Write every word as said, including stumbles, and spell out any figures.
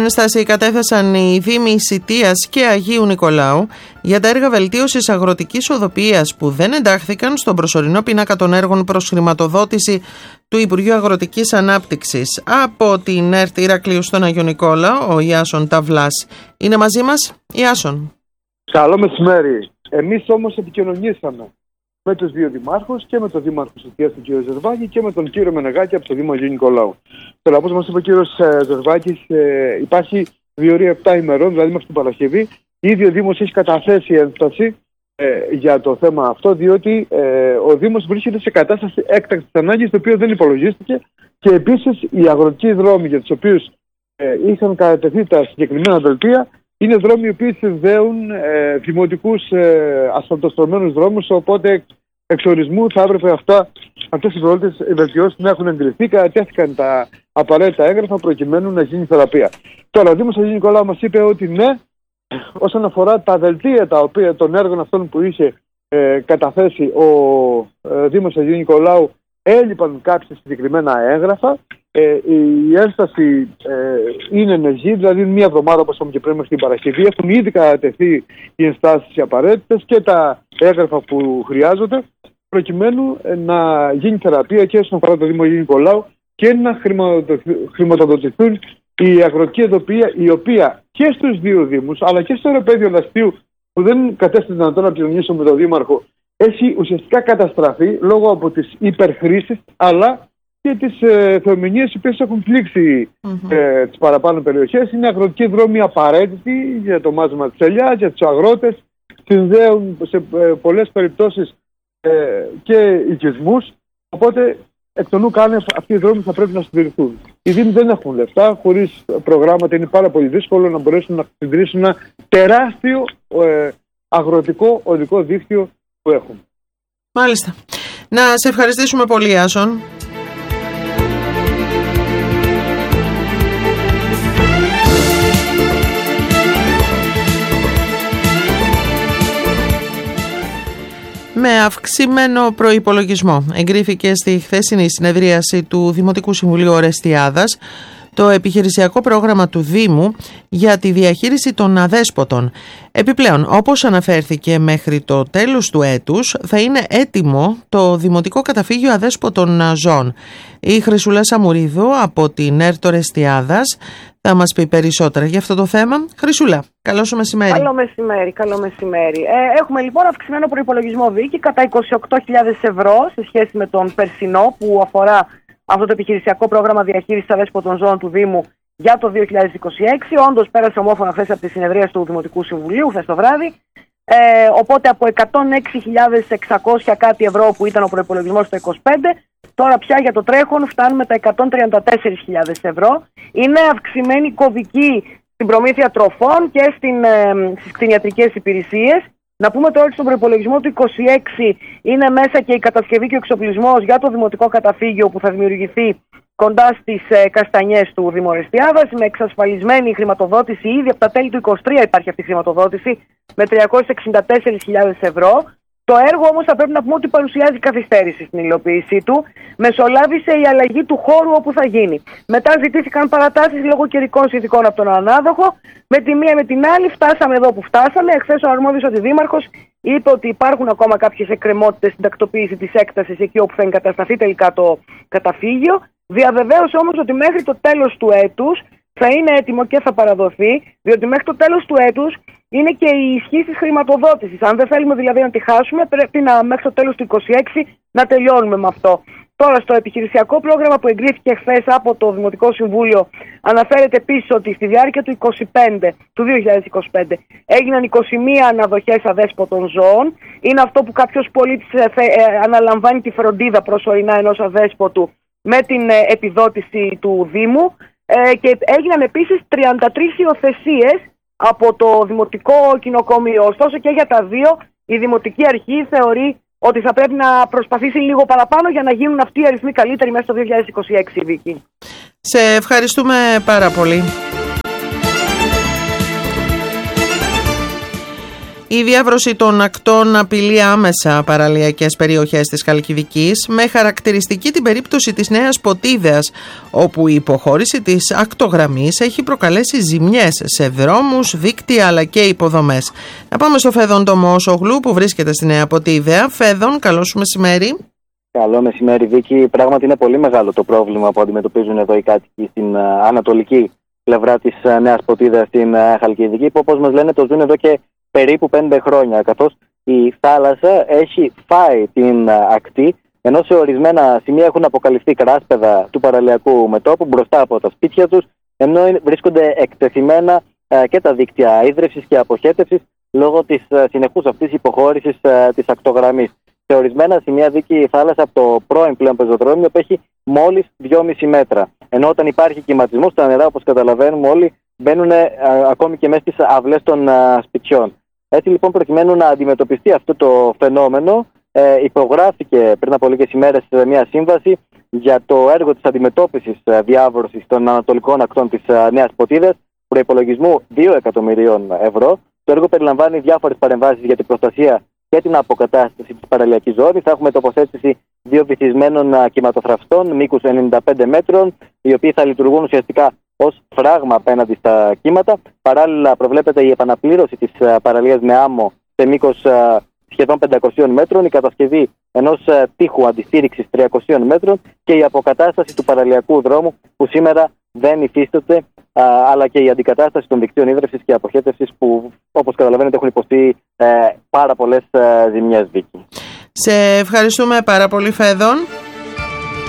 Ένσταση κατέθεσαν οι Δήμοι Σιτίας και Αγίου Νικολάου για τα έργα βελτίωσης αγροτικής οδοποιίας που δεν εντάχθηκαν στον προσωρινό πίνακα των έργων προς χρηματοδότηση του Υπουργείου Αγροτικής Ανάπτυξης. Από την ΕΡΤ Ηρακλείου στον Αγιο Νικόλαο, ο Ιάσον Ταβλάς είναι μαζί μας. Ιάσον. Καλό μεσημέρι. Εμείς όμως επικοινωνήσαμε με τους δύο δημάρχους και με τον δήμαρχο Σιτίας, τον κύριο Ζερβάκη, και με τον κύριο Μενεγάκη από το Δήμο Αγίου Νικολάου. Τώρα, όπως μας είπε ο κύριος Ζερβάκης, ε, υπάρχει διορία επτά ημερών, δηλαδή μέχρι την Παρασκευή. Ήδη ο Δήμος έχει καταθέσει ένσταση ε, για το θέμα αυτό, διότι ε, ο Δήμος βρίσκεται σε κατάσταση έκτακτης ανάγκης, το οποίο δεν υπολογίστηκε, και επίσης οι αγροτικοί δρόμοι για τους οποίους ε, είχαν κατατεθεί τα συγκεκριμένα δελτία είναι δρόμοι οι οποίοι συνδέουν ε, δημοτικούς ε, ασφαλτοστρωμένους δρόμους, οπότε εξορισμού θα έπρεπε αυτά, αυτές οι πρώτες βελτιώσεις να έχουν εγκριθεί. Κατατέθηκαν τα απαραίτητα έγγραφα προκειμένου να γίνει θεραπεία. Τώρα, ο Δήμος Αγίου Νικολάου μας είπε ότι ναι, όσον αφορά τα δελτία τα οποία των έργων αυτών που είχε ε, καταθέσει ο ε, Δήμος Αγίου Νικολάου, έλειπαν κάποια συγκεκριμένα έγγραφα. Ε, η ένσταση ε, είναι ενεργή, δηλαδή μία εβδομάδα, όπως είπαμε και πριν, μέχρι την Παρασκευή. Έχουν ήδη κατατεθεί οι ενστάσεις οι απαραίτητες και τα έγγραφα που χρειάζονται, προκειμένου ε, να γίνει θεραπεία και όσον αφορά το Δήμο Αγίου Νικολάου και να χρηματοδοτηθούν η αγροτική οδοποιία, η οποία και στους δύο Δήμους, αλλά και στο αεροπέδιο Λαστίου, που δεν κατέστη δυνατόν να επικοινωνήσουμε με τον Δήμαρχο, έχει ουσιαστικά καταστραφεί λόγω από τις υπερχρήσεις, αλλά και τις ε, θεομηνίες οι οποίες έχουν πλήξει mm-hmm. ε, τις παραπάνω περιοχές. Είναι αγροτικοί δρόμοι απαραίτητοι για το μάζεμα της ελιάς, για τους αγρότες, συνδέουν σε ε, πολλές περιπτώσεις ε, και οικισμούς, οπότε εκ των ουκάνευ αυτοί οι δρόμοι θα πρέπει να συντηρηθούν. Οι Δήμοι δεν έχουν λεφτά, χωρίς προγράμματα είναι πάρα πολύ δύσκολο να μπορέσουν να συντηρήσουν ένα τεράστιο ε, αγροτικό οδικό δίκτυο που έχουν. Μάλιστα. Να σε ευχαριστήσουμε πολύ, Άσον. Με αυξημένο προϋπολογισμό εγκρίθηκε στη χθεσινή συνεδρίαση του Δημοτικού Συμβουλίου Ορεστιάδας το επιχειρησιακό πρόγραμμα του Δήμου για τη διαχείριση των αδέσποτων. Επιπλέον, όπως αναφέρθηκε, μέχρι το τέλος του έτους θα είναι έτοιμο το Δημοτικό Καταφύγιο Αδέσποτων Ζώων. Η Χρυσούλα Σαμουρίδου από την ΕΡΤ Ορεστιάδας θα μας πει περισσότερα για αυτό το θέμα. Χρυσούλα, καλό σου μεσημέρι. Καλό μεσημέρι, καλό μεσημέρι. Ε, έχουμε λοιπόν αυξημένο προϋπολογισμό δίκη κατά είκοσι οκτώ χιλιάδες ευρώ σε σχέση με τον περσινό, που αφορά αυτό το επιχειρησιακό πρόγραμμα διαχείρισης αδέσποτων ζώων του Δήμου για το δύο χιλιάδες είκοσι έξι. Όντως πέρασε ομόφωνα χθες από τη συνεδρία του Δημοτικού Συμβουλίου, χθες το βράδυ. Ε, οπότε από εκατόν έξι χιλιάδες εξακόσια κάτι ευρώ που ήταν ο προϋπολογισμός το είκοσι πέντε, τώρα πια για το τρέχον φτάνουμε τα εκατόν τριάντα τέσσερις χιλιάδες ευρώ. Είναι αυξημένη κωδική στην προμήθεια τροφών και στην, ε, στις κτηνιατρικές υπηρεσίες. Να πούμε τώρα ότι στον προϋπολογισμό του είκοσι έξι είναι μέσα και η κατασκευή και ο εξοπλισμός για το Δημοτικό Καταφύγιο που θα δημιουργηθεί κοντά στις ε, Καστανιές του Δήμου Ορεστιάδας, με εξασφαλισμένη χρηματοδότηση. Ήδη από τα τέλη του είκοσι τρία υπάρχει αυτή η χρηματοδότηση με τριακόσιες εξήντα τέσσερις χιλιάδες ευρώ. Το έργο όμως θα πρέπει να πούμε ότι παρουσιάζει καθυστέρηση στην υλοποίησή του. Μεσολάβησε η αλλαγή του χώρου όπου θα γίνει. Μετά ζητήθηκαν παρατάσεις λόγω καιρικών συνθηκών από τον ανάδοχο. Με τη μία με την άλλη φτάσαμε εδώ που φτάσαμε. Εχθές ο αρμόδιος αντιδήμαρχος είπε ότι υπάρχουν ακόμα κάποιες εκκρεμότητες στην τακτοποίηση της έκτασης εκεί όπου θα εγκατασταθεί τελικά το καταφύγιο. Διαβεβαίωσε όμως ότι μέχρι το τέλος του έτους θα είναι έτοιμο και θα παραδοθεί, διότι μέχρι το τέλος του έτους είναι και η ισχύ της χρηματοδότησης. Αν δεν θέλουμε δηλαδή να τη χάσουμε, πρέπει να, μέχρι το τέλος του είκοσι έξι να τελειώνουμε με αυτό. Τώρα, στο επιχειρησιακό πρόγραμμα που εγκρίθηκε χθες από το Δημοτικό Συμβούλιο, αναφέρεται επίσης ότι στη διάρκεια του, είκοσι πέντε, του δύο χιλιάδες είκοσι πέντε έγιναν είκοσι μία αναδοχές αδέσποτων ζώων. Είναι αυτό που κάποιος πολίτης ε, ε, αναλαμβάνει τη φροντίδα προσωρινά ενός αδέσποτου με την ε, επιδότηση του Δήμου. Ε, και έγιναν επίσης τριάντα τρεις υιοθεσίες από το Δημοτικό Κοινοκομείο. Ωστόσο και για τα δύο η Δημοτική Αρχή θεωρεί ότι θα πρέπει να προσπαθήσει λίγο παραπάνω για να γίνουν αυτοί οι αριθμοί καλύτεροι μέσα στο δύο χιλιάδες είκοσι έξι, Βίκη. Σε ευχαριστούμε πάρα πολύ. Η διάβρωση των ακτών απειλεί άμεσα παραλιακές περιοχές της Χαλκιδικής, με χαρακτηριστική την περίπτωση της Νέας Ποτίδεας, όπου η υποχώρηση της ακτογραμμής έχει προκαλέσει ζημιές σε δρόμους, δίκτυα αλλά και υποδομές. Να πάμε στο Φέδων Τομόσογλου που βρίσκεται στη Νέα Ποτίδεα. Φέδων, καλό σου μεσημέρι. Καλό μεσημέρι, Βίκη. Πράγματι είναι πολύ μεγάλο το πρόβλημα που αντιμετωπίζουν εδώ οι κάτοικοι στην ανατολική πλευρά της Νέας Ποτίδεας στην Χαλκιδική, που όπως μας λένε το ζουν εδώ και περίπου πέντε χρόνια, καθώς η θάλασσα έχει φάει την ακτή, ενώ σε ορισμένα σημεία έχουν αποκαλυφθεί κράσπεδα του παραλιακού μετώπου μπροστά από τα σπίτια τους, ενώ βρίσκονται εκτεθειμένα και τα δίκτυα ίδρευσης και αποχέτευσης λόγω της συνεχούς αυτής υποχώρησης της ακτογραμμής. Σε ορισμένα σημεία, Δίκη, η θάλασσα από το πρώην πλέον πεζοδρόμιο έχει μόλις δυόμισι μέτρα. Ενώ όταν υπάρχει κυματισμός, τα νερά, όπως καταλαβαίνουμε όλοι, μπαίνουν α, ακόμη και μέσα στις αυλές των α, σπιτιών. Έτσι λοιπόν, προκειμένου να αντιμετωπιστεί αυτό το φαινόμενο, ε, υπογράφηκε πριν από λίγες ημέρες μια σύμβαση για το έργο της αντιμετώπισης α, διάβρωσης των ανατολικών ακτών της α, Νέας Ποτίδας, προϋπολογισμού δύο εκατομμυρίων ευρώ. Το έργο περιλαμβάνει διάφορες παρεμβάσεις για την προστασία και την αποκατάσταση της παραλιακής ζώνης. Θα έχουμε τοποθέτηση δύο βυθισμένων κυματοθραυστών μήκους ενενήντα πέντε μέτρων, οι οποίοι θα λειτουργούν ουσιαστικά ως φράγμα απέναντι στα κύματα. Παράλληλα, προβλέπεται η επαναπλήρωση της παραλίας με άμμο σε μήκος σχεδόν πεντακόσιων μέτρων, η κατασκευή ενός τείχου αντιστήριξης τριακοσίων μέτρων και η αποκατάσταση του παραλιακού δρόμου που σήμερα δεν υφίσταται, αλλά και η αντικατάσταση των δικτύων ίδρευσης και αποχέτευσης που, όπως καταλαβαίνετε, έχουν υποστεί ε, πάρα πολλές ε, ζημιές, Βίκη. Σε ευχαριστούμε πάρα πολύ, Φέδων.